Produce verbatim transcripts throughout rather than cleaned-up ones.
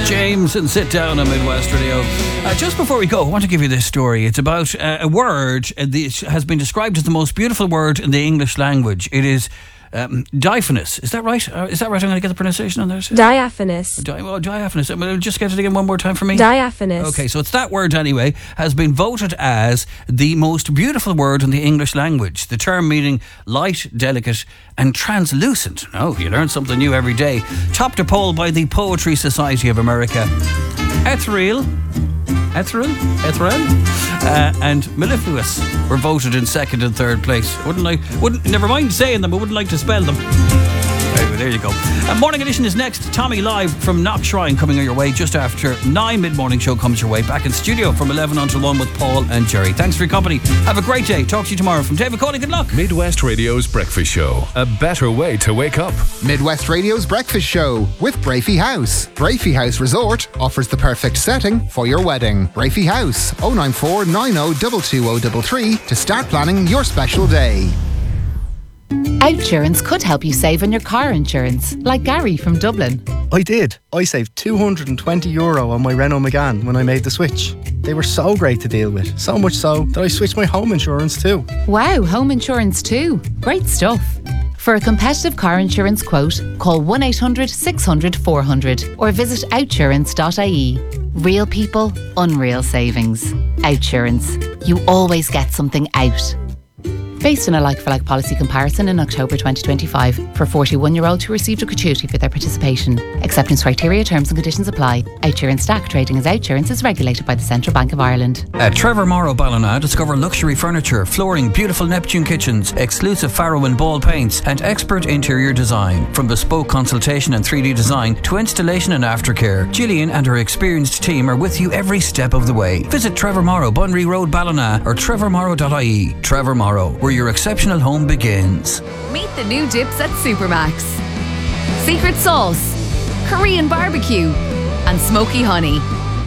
James and Sit Down on Midwest Radio. Uh, just before we go, I want to give you this story. It's about uh, a word that has been described as the most beautiful word in the English language. It is um, diaphanous. Is that right? Uh, is that right? I'm going to get the pronunciation on there. Diaphanous. Di- oh, diaphanous. Uh, Just get it again one more time for me. Diaphanous. Okay, so it's that word anyway, has been voted as the most beautiful word in the English language. The term meaning light, delicate and translucent. Oh, you learn something new every day. Topped a poll by the Poetry Society of America. Ethereal, Ethereal, Ethereal, uh, and Mellifluous were voted in second and third place. Wouldn't like, wouldn't, never mind saying them, I wouldn't like to spell them. Anyway, there you go. Uh, Morning Edition is next. Tommy live from Knock Shrine coming your way just after nine. Mid-morning show comes your way. Back in studio from eleven until one with Paul and Jerry. Thanks for your company. Have a great day. Talk to you tomorrow. From David Cawley, good luck. Midwest Radio's Breakfast Show. A better way to wake up. Midwest Radio's Breakfast Show with Brafey House. Brafey House Resort offers the perfect setting for your wedding. Brafey House, oh nine four nine oh two two oh three three to start planning your special day. Outsurance could help you save on your car insurance, like Gary from Dublin. I did. I saved two hundred twenty euro on my Renault Megane when I made the switch. They were so great to deal with, so much so that I switched my home insurance too. Wow, home insurance too. Great stuff. For a competitive car insurance quote, call one eight hundred six hundred four hundred or visit outsurance dot I E. Real people, unreal savings. Outsurance. You always get something out. Based on a like-for-like policy comparison in October twenty twenty-five for forty-one-year-olds who received a gratuity for their participation. Acceptance criteria, terms and conditions apply. Outsurance S T A C trading as Outsurance is regulated by the Central Bank of Ireland. At Trevor Morrow Ballina, discover luxury furniture, flooring, beautiful Neptune kitchens, exclusive Faro and Ball paints, and expert interior design. From bespoke consultation and three D design to installation and aftercare, Gillian and her experienced team are with you every step of the way. Visit Trevor Morrow, Bunry Road, Ballina, or trevor morrow dot I E. Trevor Morrow, where your exceptional home begins. Meet the new dips at Supermax. Secret sauce, Korean barbecue, and smoky honey.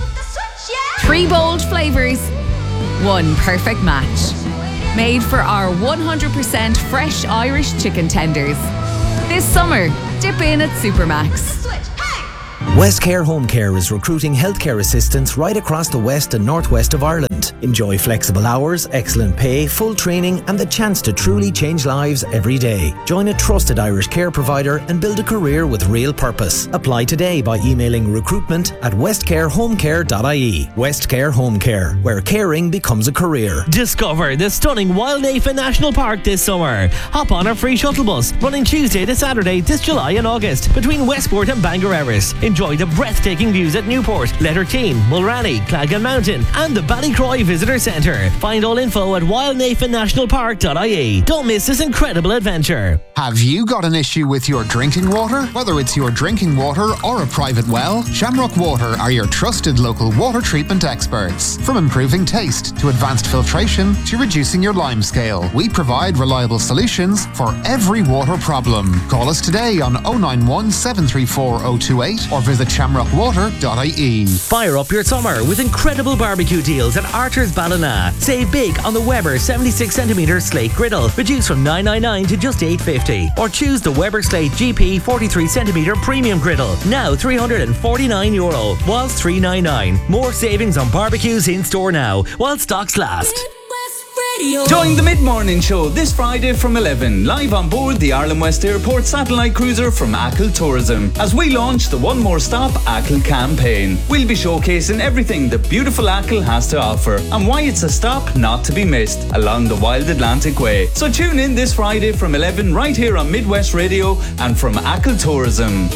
Three bold flavours, one perfect match. Made for our one hundred percent fresh Irish chicken tenders. This summer, dip in at Supermax. Westcare Home Care is recruiting healthcare assistants right across the west and northwest of Ireland. Enjoy flexible hours, excellent pay, full training and the chance to truly change lives every day. Join a trusted Irish care provider and build a career with real purpose. Apply today by emailing recruitment at westcare home care dot I E. Westcare Home Care, where caring becomes a career. Discover the stunning Wildnafa National Park this summer. Hop on our free shuttle bus running Tuesday to Saturday this July and August between Westport and Bangor Erris. Enjoy the breathtaking views at Newport, Letterteen, Mulranny, Clagan Mountain and the Ballycroy Visitor Centre. Find all info at wildnafa national park dot I E. Don't miss this incredible adventure. Have you got an issue with your drinking water? Whether it's your drinking water or a private well, Shamrock Water are your trusted local water treatment experts. From improving taste to advanced filtration to reducing your lime scale, we provide reliable solutions for every water problem. Call us today on oh nine one seven three four oh two eight or visit shamrock water dot I E. Fire up your summer with incredible barbecue deals at Archer's Ballina. Save big on the Weber seventy-six centimetre slate griddle, reduced from nine ninety-nine to just eight fifty. Or choose the Weber Slate G P forty-three centimetre premium griddle, now three hundred forty-nine euro, whilst three ninety-nine. More savings on barbecues in store now, while stocks last. Join the Mid-Morning Show this Friday from eleven, live on board the Ireland West Airport satellite cruiser from Achill Tourism, as we launch the One More Stop Achill campaign. We'll be showcasing everything that beautiful Achill has to offer and why it's a stop not to be missed along the Wild Atlantic Way. So tune in this Friday from eleven right here on Midwest Radio and from Achill Tourism.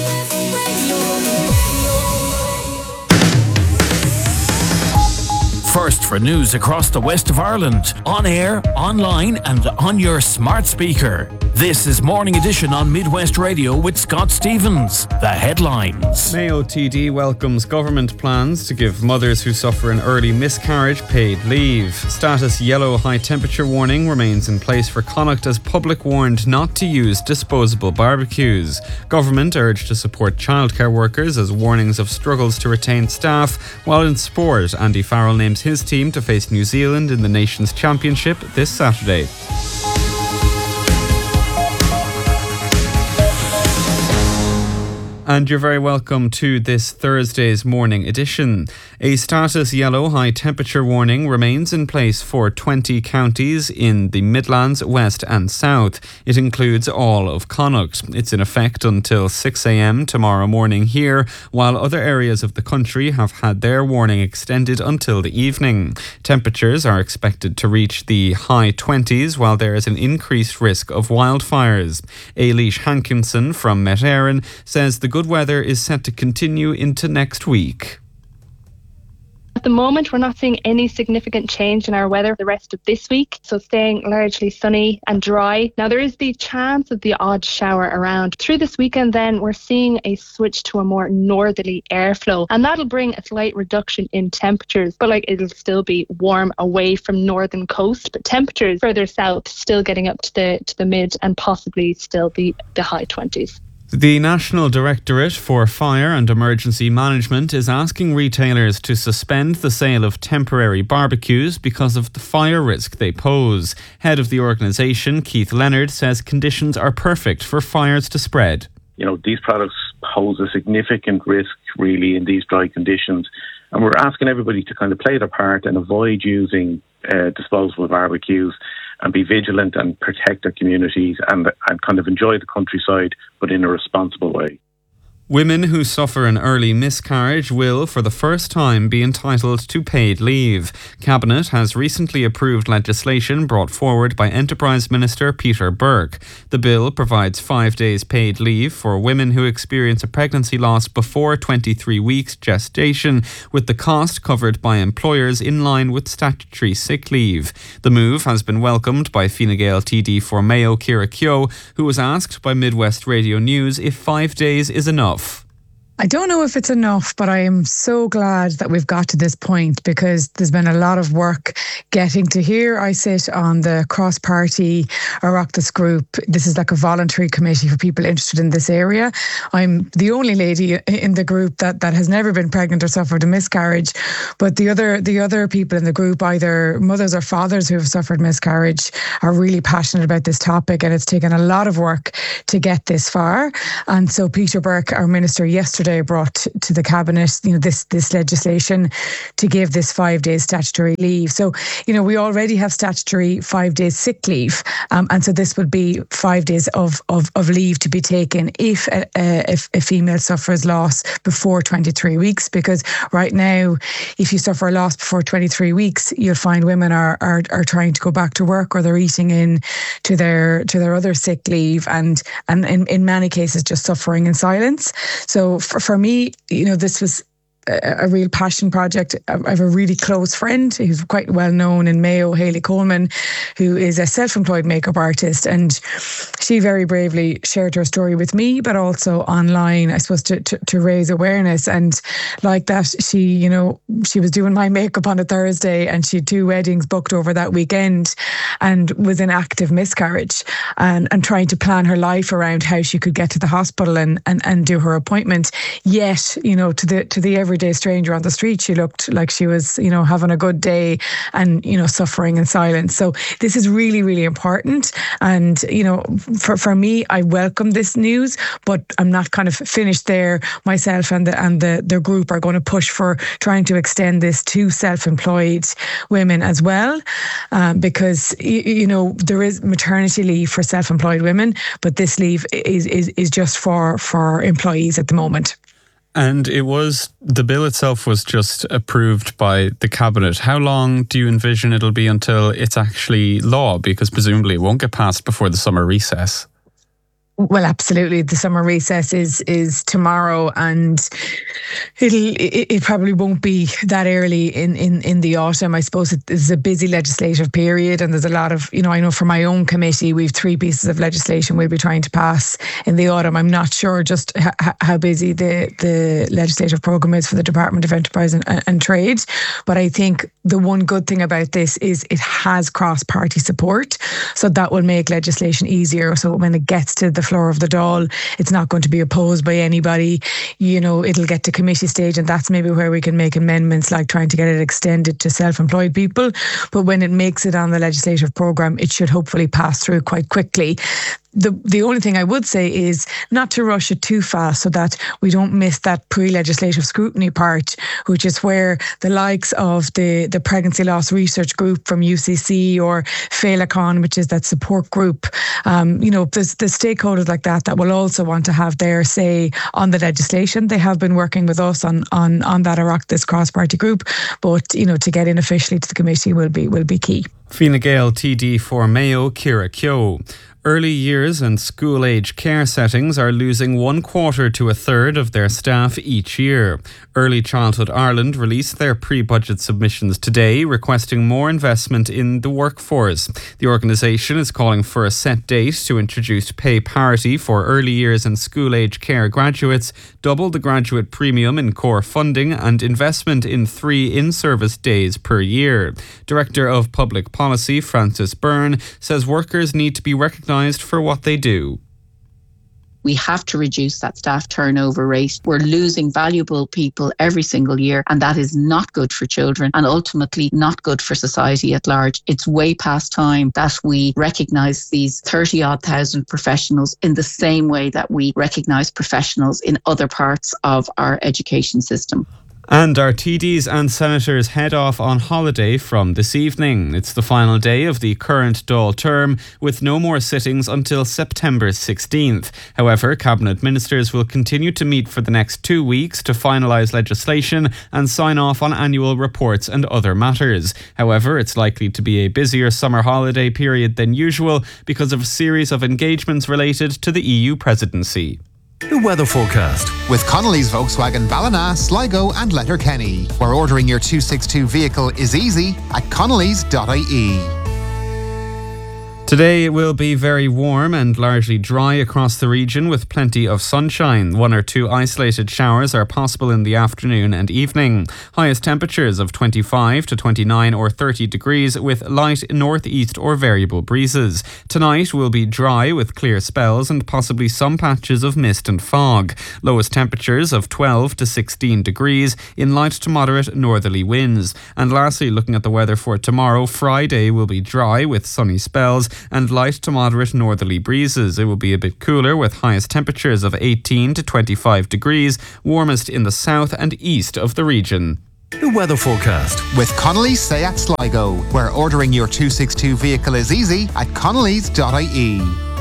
First for news across the west of Ireland, on air, online and on your smart speaker. This is Morning Edition on Midwest Radio with Scott Stevens. The headlines. Mayo T D welcomes government plans to give mothers who suffer an early miscarriage paid leave. Status yellow high temperature warning remains in place for Connacht as public warned not to use disposable barbecues. Government urged to support childcare workers as warnings of struggles to retain staff. While in sport, Andy Farrell names his team to face New Zealand in the Nations Championship this Saturday. And you're very welcome to this Thursday's morning edition. A status yellow high temperature warning remains in place for twenty counties in the Midlands, West and South. It includes all of Connacht. It's in effect until six a.m. tomorrow morning here, while other areas of the country have had their warning extended until the evening. Temperatures are expected to reach the high twenties, while there is an increased risk of wildfires. Ailish Hankinson from Met Éireann says the good weather is set to continue into next week. At the moment, we're not seeing any significant change in our weather the rest of this week, so staying largely sunny and dry. Now, there is the chance of the odd shower around. Through this weekend, then, we're seeing a switch to a more northerly airflow, and that'll bring a slight reduction in temperatures, but like it'll still be warm away from northern coast, but temperatures further south still getting up to the to the mid and possibly still the, the high twenties. The National Directorate for Fire and Emergency Management is asking retailers to suspend the sale of temporary barbecues because of the fire risk they pose. Head of the organisation, Keith Leonard, says conditions are perfect for fires to spread. You know, these products pose a significant risk, really, in these dry conditions. And we're asking everybody to kind of play their part and avoid using uh, disposable barbecues and be vigilant and protect their communities and, and kind of enjoy the countryside, but in a responsible way. Women who suffer an early miscarriage will, for the first time, be entitled to paid leave. Cabinet has recently approved legislation brought forward by Enterprise Minister Peter Burke. The bill provides five days paid leave for women who experience a pregnancy loss before twenty-three weeks gestation, with the cost covered by employers in line with statutory sick leave. The move has been welcomed by Fine Gael T D for Mayo, Ciara Keogh, who was asked by Midwest Radio News if five days is enough. I don't know if it's enough, but I am so glad that we've got to this point because there's been a lot of work getting to here. I sit on the cross-party Oireachtas group. This is like a voluntary committee for people interested in this area. I'm the only lady in the group that, that has never been pregnant or suffered a miscarriage, but the other the other people in the group, either mothers or fathers who have suffered miscarriage, are really passionate about this topic, and it's taken a lot of work to get this far. And so Peter Burke, our minister, yesterday brought to the cabinet, you know, this this legislation to give this five days statutory leave. So, you know, we already have statutory five days sick leave, um, and so this would be five days of of, of leave to be taken if a, if a female suffers loss before twenty-three weeks. Because right now, if you suffer a loss before twenty-three weeks, you'll find women are are are trying to go back to work, or they're eating in to their to their other sick leave, and and in, in many cases just suffering in silence. So for, for me, you know, this was a, a real passion project. I have a really close friend who's quite well known in Mayo, Hayley Coleman, who is a self-employed makeup artist, and she very bravely shared her story with me, but also online, I suppose, to, to, to raise awareness. And like that, she, you know, she was doing my makeup on a Thursday, and she had two weddings booked over that weekend, and was in active miscarriage, and, and trying to plan her life around how she could get to the hospital and, and, and do her appointment. Yet, you know, to the to the everyday stranger on the street, she looked like she was, you know, having a good day and, you know, suffering in silence. So this is really, really important. And, you know, for, for me, I welcome this news, but I'm not kind of finished there. Myself and the and the, the group are going to push for trying to extend this to self-employed women as well, um, because, you, you know, there is maternity leave for self-employed women, but this leave is is, is just for, for employees at the moment. And it was, the bill itself was just approved by the cabinet. How long do you envision it'll be until it's actually law? Because presumably it won't get passed before the summer recess. Well, absolutely. The summer recess is is tomorrow, and it'll it, it probably won't be that early in, in, in the autumn. I suppose it is a busy legislative period, and there's a lot of, you know, I know for my own committee, we've three pieces of legislation we'll be trying to pass in the autumn. I'm not sure just h- how busy the, the legislative programme is for the Department of Enterprise and, and Trade, but I think the one good thing about this is it has cross-party support, so that will make legislation easier. So when it gets to the floor of the Dáil, it's not going to be opposed by anybody. You know, it'll get to committee stage, and that's maybe where we can make amendments, like trying to get it extended to self-employed people. But when it makes it on the legislative programme, it should hopefully pass through quite quickly. the the only thing I would say is not to rush it too fast so that we don't miss that pre-legislative scrutiny part, which is where the likes of the, the Pregnancy Loss Research Group from U C C or Féileacán, which is that support group, um, you know, there's, there's stakeholders like that that will also want to have their say on the legislation. They have been working with us on on on that Oireachtas cross-party group, but, you know, to get in officially to the committee will be will be key. Fine Gael T D for Mayo, Ciara Keogh. Early years and school-age care settings are losing one quarter to a third of their staff each year. Early Childhood Ireland released their pre-budget submissions today, requesting more investment in the workforce. The organisation is calling for a set date to introduce pay parity for early years and school-age care graduates, double the graduate premium in core funding, and investment in three in-service days per year. Director of Public Policy, Frances Byrne, says workers need to be recognised for what they do. We have to reduce that staff turnover rate. We're losing valuable people every single year, and that is not good for children and ultimately not good for society at large. It's way past time that we recognise these thirty odd thousand professionals in the same way that we recognise professionals in other parts of our education system. And our T Ds and senators head off on holiday from this evening. It's the final day of the current Dáil term, with no more sittings until September sixteenth. However, Cabinet Ministers will continue to meet for the next two weeks to finalise legislation and sign off on annual reports and other matters. However, it's likely to be a busier summer holiday period than usual because of a series of engagements related to the E U presidency. The weather forecast with Connolly's Volkswagen Ballina, Sligo and Letterkenny, where ordering your two sixty-two vehicle is easy at connellys dot I E. Today it will be very warm and largely dry across the region with plenty of sunshine. One or two isolated showers are possible in the afternoon and evening. Highest temperatures of twenty-five to twenty-nine or thirty degrees with light northeast or variable breezes. Tonight will be dry with clear spells and possibly some patches of mist and fog. Lowest temperatures of twelve to sixteen degrees in light to moderate northerly winds. And lastly, looking at the weather for tomorrow, Friday will be dry with sunny spells and light to moderate northerly breezes. It will be a bit cooler with highest temperatures of eighteen to twenty-five degrees, warmest in the south and east of the region. The weather forecast with Connolly's Seat Sligo, where ordering your two sixty-two vehicle is easy at connellys dot I E.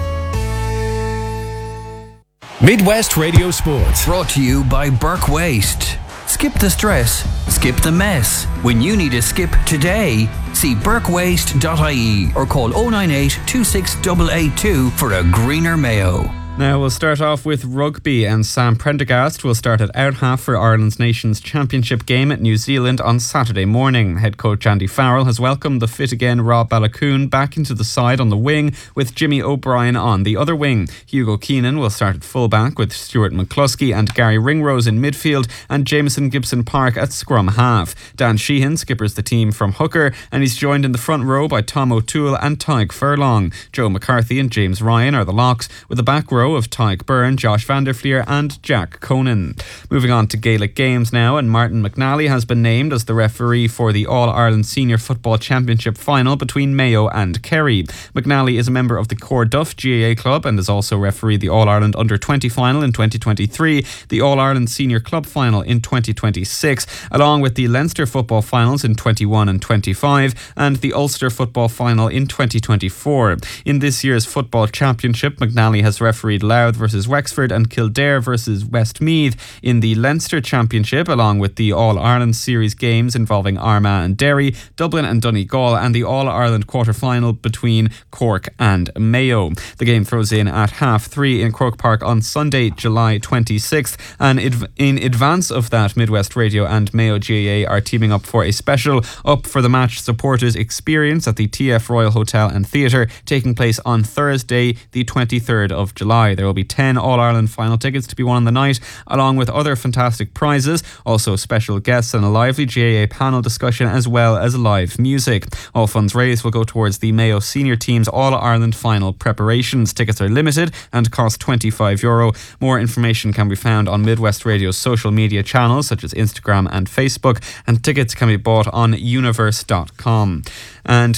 Midwest Radio Sports. Brought to you by Burke Waste. Skip the stress, skip the mess. When you need a skip today, see burke waste dot I E or call oh nine eight, two six eight eight two for a greener Mayo. Now we'll start off with rugby, and Sam Prendergast will start at out half for Ireland's Nations Championship game at New Zealand on Saturday morning. Head coach Andy Farrell has welcomed the fit again Rob Baloucoune back into the side on the wing with Jimmy O'Brien on the other wing. Hugo Keenan will start at fullback with Stuart McCluskey and Gary Ringrose in midfield and Jameson Gibson-Park at scrum half. Dan Sheehan skippers the team from hooker, and he's joined in the front row by Tom O'Toole and Tyke Furlong. Joe McCarthy and James Ryan are the locks, with the back row of Tyke Byrne, Josh van der Fleer and Jack Conan. Moving on to Gaelic games now, and Martin McNally has been named as the referee for the All-Ireland Senior Football Championship final between Mayo and Kerry. McNally is a member of the Corduff G A A club and has also refereed the All-Ireland Under twenty final in twenty twenty-three, the All-Ireland Senior Club final in twenty twenty-six, along with the Leinster football finals in twenty-one and twenty-five and the Ulster football final in twenty twenty-four. In this year's football championship, McNally has refereed Louth versus Wexford and Kildare versus Westmeath in the Leinster Championship, along with the All-Ireland Series games involving Armagh and Derry, Dublin and Donegal, and the All-Ireland quarter-final between Cork and Mayo. The game throws in at half three in Croke Park on Sunday, July twenty-sixth, and in advance of that, Midwest Radio and Mayo G A A are teaming up for a special Up for the Match supporters experience at the T F Royal Hotel and Theatre, taking place on Thursday, the twenty-third of July. There will be ten All-Ireland final tickets to be won on the night, along with other fantastic prizes, also special guests and a lively G A A panel discussion, as well as live music. All funds raised will go towards the Mayo senior team's All-Ireland final preparations. Tickets are limited and cost twenty-five euro. More information can be found on Midwest Radio's social media channels such as Instagram and Facebook, and tickets can be bought on universe dot com. And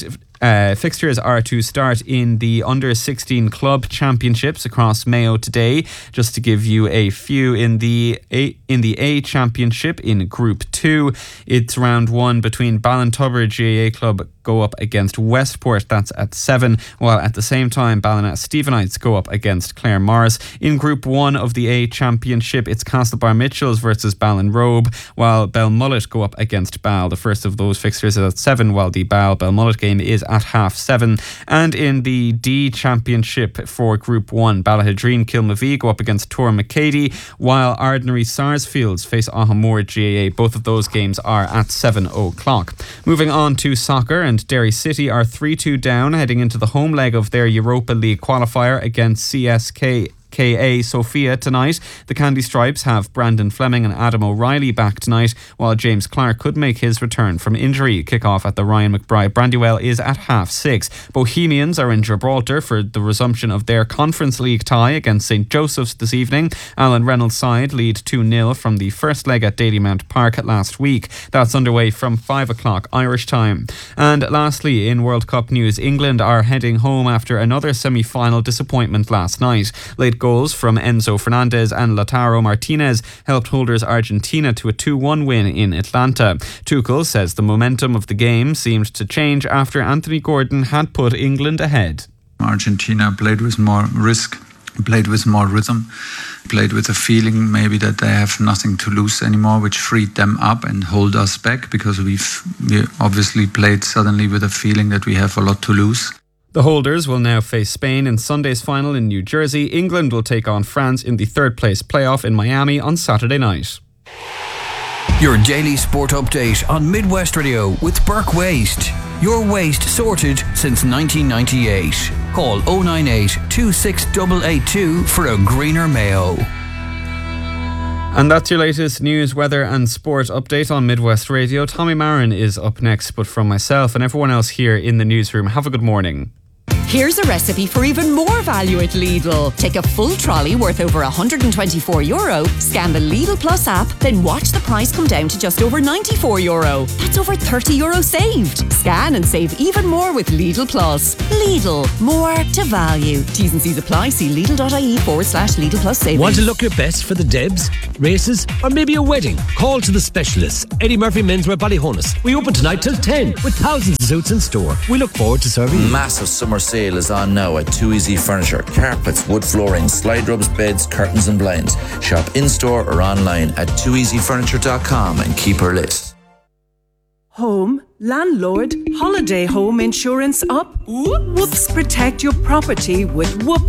Uh, fixtures are to start in the under sixteen club championships across Mayo today. Just to give you a few, in the A, in the A championship in Group two, it's round one between Ballintubber G A A Club go up against Westport. That's at seven, while at the same time Ballina Stephenites go up against Clare Morris. In Group one of the A Championship, it's Castlebar Mitchells versus Ballinrobe, while Belmullet go up against Ball. The first of those fixtures is at seven, while the Ball Belmullet game is at half seven. And in the D Championship for Group one, Ballahadreen Kilmavie go up against Tor McCady, while Ardnary Sarsfields face Ahamore G A A. Both of those games are at seven o'clock. Moving on to soccer, and Derry City are three two down heading into the home leg of their Europa League qualifier against C S K K A Sofia tonight. The Candy Stripes have Brandon Fleming and Adam O'Reilly back tonight, while James Clark could make his return from injury. Kick-off at the Ryan McBride Brandywell is at half six. Bohemians are in Gibraltar for the resumption of their Conference League tie against Saint Joseph's this evening. Alan Reynolds' side lead two nil from the first leg at Dalymount Park last week. That's underway from five o'clock Irish time. And lastly, in World Cup news, England are heading home after another semi-final disappointment last night. Late goals from Enzo Fernandez and Lautaro Martinez helped holders Argentina to a two one win in Atlanta. Tuchel says the momentum of the game seemed to change after Anthony Gordon had put England ahead. Argentina played with more risk, played with more rhythm, played with a feeling maybe that they have nothing to lose anymore, which freed them up and hold us back, because we've we obviously played suddenly with a feeling that we have a lot to lose. The holders will now face Spain in Sunday's final in New Jersey. England will take on France in the third place playoff in Miami on Saturday night. Your daily sport update on Midwest Radio with Burke Waste. Your waste sorted since nineteen ninety-eight. Call oh nine eight, two six eight eight two for a greener Mayo. And that's your latest news, weather and sport update on Midwest Radio. Tommy Marin is up next, but from myself and everyone else here in the newsroom, have a good morning. Here's a recipe for even more value at Lidl. Take a full trolley worth over one hundred twenty-four euro, scan the Lidl Plus app, then watch the price come down to just over ninety-four euro. That's over thirty euro saved. Scan and save even more with Lidl Plus. Lidl, more to value. T's and C's apply. See Lidl.ie forward slash Lidl Plus savings. Want to look your best for the Debs, races, or maybe a wedding? Call to the specialists. Eddie Murphy Menswear Ballyhonus. We open tonight till ten with thousands of suits in store. We look forward to serving you. Massive summer sale is on now at Too Easy Furniture. Carpets, wood flooring, slide rubs, beds, curtains and blinds. Shop in-store or online at too easy furniture dot com and keep her list. Home, landlord, holiday home insurance up? Whoops. Protect your property with Whoops